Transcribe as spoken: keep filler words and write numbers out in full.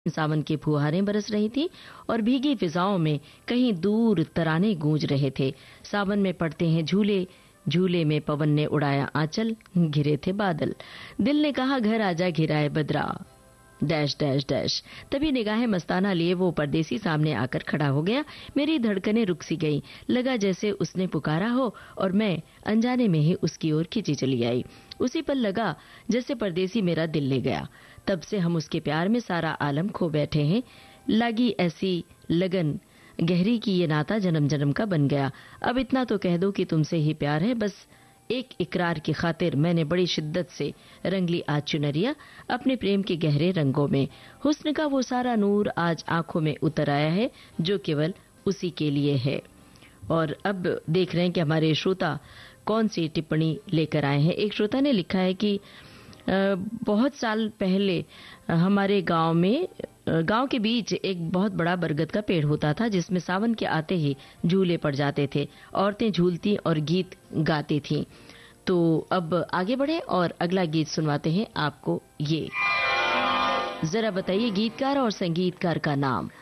सावन की फुहारें बरस रही थी और भीगी फिजाओं में कहीं दूर तराने गूंज रहे थे। सावन में पड़ते हैं झूले, झूले में पवन ने उड़ाया आंचल, घिरे थे बादल। दिल ने कहा घर आजा घिराए बदरा, डैश डैश डैश। तभी निगाहें मस्ताना लिए वो परदेसी सामने आकर खड़ा हो गया। मेरी धड़कनें रुक सी गई, लगा जैसे उसने पुकारा हो और मैं अनजाने में ही उसकी ओर खिंची चली आई। उसी पल लगा जैसे परदेसी मेरा दिल ले गया। तब से हम उसके प्यार में सारा आलम खो बैठे हैं। लगी ऐसी लगन गहरी की ये नाता जन्म जन्म का बन गया। अब इतना तो कह दो कि तुमसे ही प्यार है, बस एक इकरार की खातिर मैंने बड़ी शिद्दत से रंग ली आज चुनरिया अपने प्रेम के गहरे रंगों में। हुस्न का वो सारा नूर आज आंखों में उतर आया है जो केवल उसी के लिए है। और अब देख रहे हैं कि हमारे श्रोता कौन सी टिप्पणी लेकर आए हैं। एक श्रोता ने लिखा है कि बहुत साल पहले हमारे गांव में गांव के बीच एक बहुत बड़ा बरगद का पेड़ होता था जिसमें सावन के आते ही झूले पड़ जाते थे। औरतें झूलती और गीत गाती थीं। तो अब आगे बढ़े और अगला गीत सुनवाते हैं आपको। ये जरा बताइए गीतकार और संगीतकार का नाम।